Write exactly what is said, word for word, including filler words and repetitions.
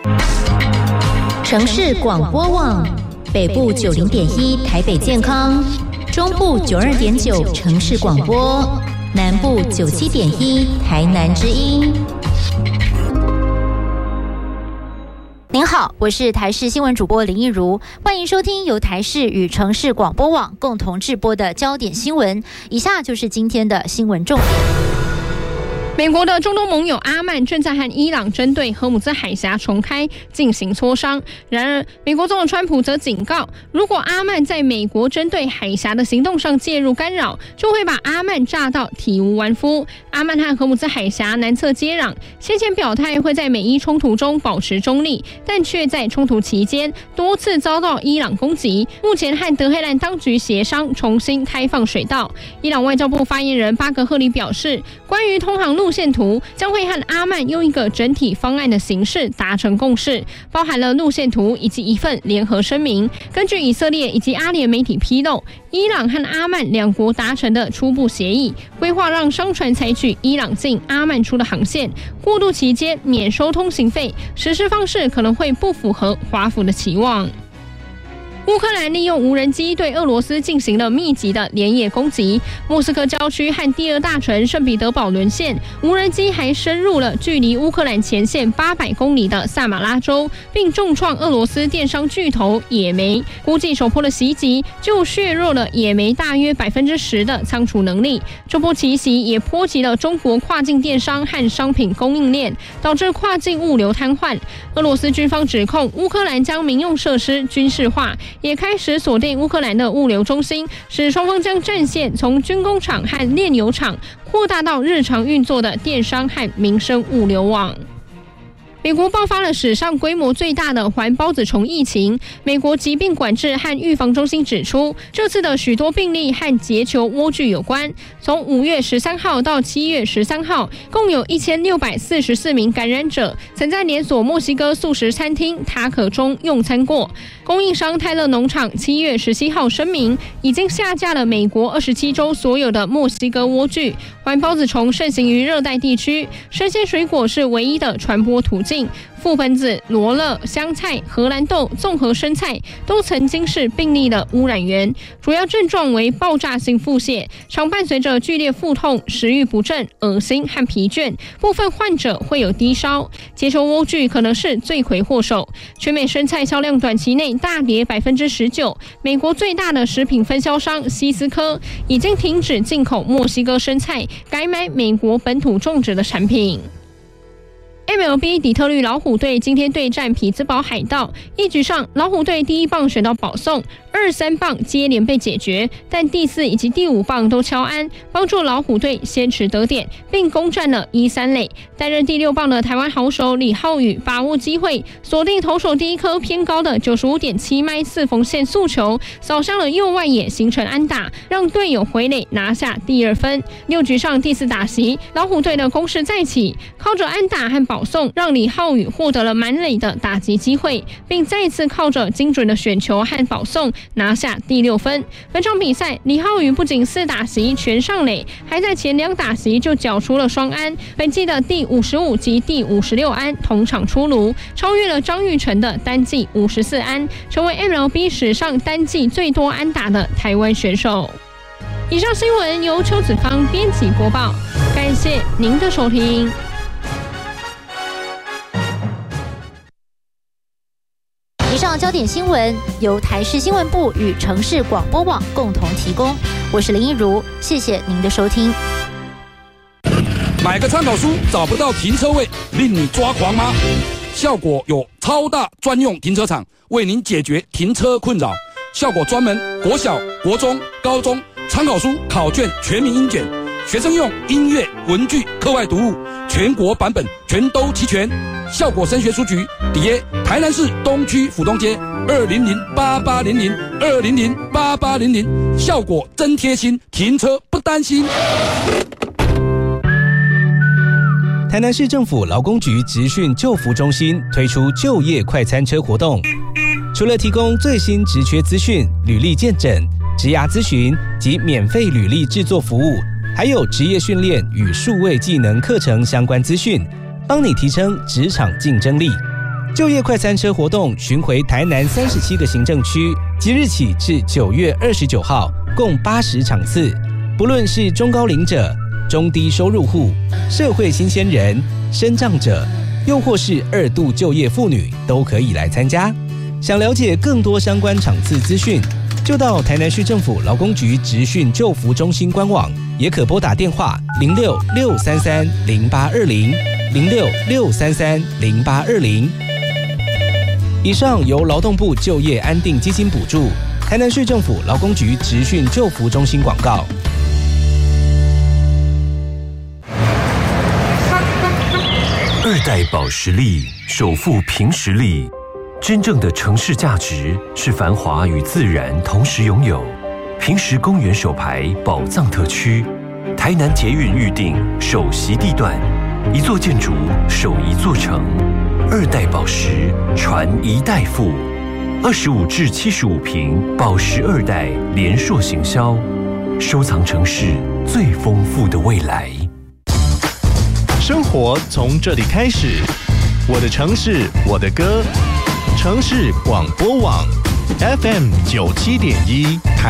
城市广播网，北部九零点一台北健康，中部九二点九城市广播，南部九七点一台南之音。您好，我是台视新闻主播林益如，欢迎收听由台视与城市广播网共同制播的焦点新闻。以下就是今天的新闻重点。 美国的中东盟友阿曼正在和伊朗针对荷姆兹海峡重开进行磋商。然而，美国总统川普则警告，如果阿曼在美国针对海峡的行动上介入干扰，就会把阿曼炸到体无完肤。阿曼和荷姆兹海峡南侧接壤，先前表态会在美伊冲突中保持中立，但却在冲突期间多次遭到伊朗攻击。目前和德黑兰当局协商重新开放水道。伊朗外交部发言人巴格赫里表示，关于通航路线图将会和阿曼用一个整体方案的形式达成共识，包含了路线图以及一份联合声明。根据以色列以及阿联媒体披露，伊朗和阿曼两国达成的初步协议，规划让商船采取伊朗进阿曼出的航线，过渡期间免收通行费，实施方式可能会不符合华府的期望。乌克兰利用无人机对俄罗斯进行了密集的连夜攻击，莫斯科郊区和第二大城圣彼得堡沦陷，无人机还深入了距离乌克兰前线八百公里的萨马拉州，并重创俄罗斯电商巨头野莓。估计首波的袭击就削弱了野莓大约百分之十的仓储能力。这波奇袭也波及了中国跨境电商和商品供应链，导致跨境物流瘫痪。俄罗斯军方指控乌克兰将民用设施军事化，也开始锁定乌克兰的物流中心，使双方将战线从军工厂和炼油厂扩大到日常运作的电商和民生物流网。美国爆发了史上规模最大的环孢子虫疫情。美国疾病管制和预防中心指出，这次的许多病例和结球莴苣有关。从五月十三号到七月十三号，共有一千六百四十四名感染者曾在连锁墨西哥素食餐厅塔可中用餐过。供应商泰勒农场七月十七号声明，已经下架了美国二十七州所有的墨西哥莴苣。环孢子虫盛行于热带地区，生鲜水果是唯一的传播途径。覆盆子、罗勒、香菜、荷兰豆、综合生菜都曾经是病例的污染源，主要症状为爆炸性腹泻，常伴随着剧烈腹痛、食欲不振、恶心和疲倦，部分患者会有低烧。结球莴苣可能是罪魁祸首。全美生菜销量短期内大跌百分之十九，美国最大的食品分销商西斯科已经停止进口墨西哥生菜，改买美国本土种植的产品。M L B 底特律老虎队今天对战匹兹堡海盗，一局上老虎队第一棒选到保送，二三棒接连被解决，但第四以及第五棒都敲安，帮助老虎队先持得点，并攻占了一三垒。担任第六棒的台湾好手李浩宇把握机会，锁定投手第一颗偏高的 九十五点七 迈四缝线速球，扫向了右外野形成安打，让队友回垒拿下第二分。六局上第四打席，老虎队的攻势再起，靠着安打和保送，让李浩宇获得了满垒的打击机会，并再次靠着精准的选球和保送拿下第六分。本场比赛，李浩宇不仅四打席全上垒，还在前两打席就缴出了双安。本季的第五十五及第五十六安同场出炉，超越了张育成的单季五十四安，成为 M L B 史上单季最多安打的台湾选手。以上新闻由邱子芳编辑播报，感谢您的收听。 以上焦点新闻由台视新闻部与城市广播网共同提供，我是林益如，谢谢您的收听。 买个参考书找不到停车位，令你抓狂吗？效果有超大专用停车场，为您解决停车困扰。效果专门国小、国中、高中参考书、考卷全民英检，学生用音乐、文具、课外读物，全国版本全都齐全。效果升学书局底耶台南市东区府东街二零零八八零零二零零八八零零，效果真贴心，停车不担心。 台南市政府劳工局职训就服中心推出就业快餐车活动，除了提供最新职缺资讯、履历健诊、职涯咨询及免费履历制作服务，还有职业训练与数位技能课程相关资讯，帮你提升职场竞争力。 就业快餐车活动巡回台南三十七个行政区，即日起至九月二十九号，共八十场次。不论是中高龄者、中低收入户、社会新鲜人、身障者，又或是二度就业妇女，都可以来参加。想了解更多相关场次资讯，就到台南市政府劳工局职训就服中心官网，也可拨打电话零六六三三零八二零零六六三三零八二零。以上由劳动部就业安定基金补助，台南市政府劳工局职训就服中心广告。 二代保时力首富凭实力，真正的城市价值是繁华与自然同时拥有。凭实公园首排宝藏特区，台南捷运预定首席地段，一座建筑守一座城。二代宝时传一代富，二十五至七十五坪宝时二代联硕行销，收藏城市最丰富的未来。 生活从这里开始，我的城市，我的歌，城市广播网 F M 九七点一台。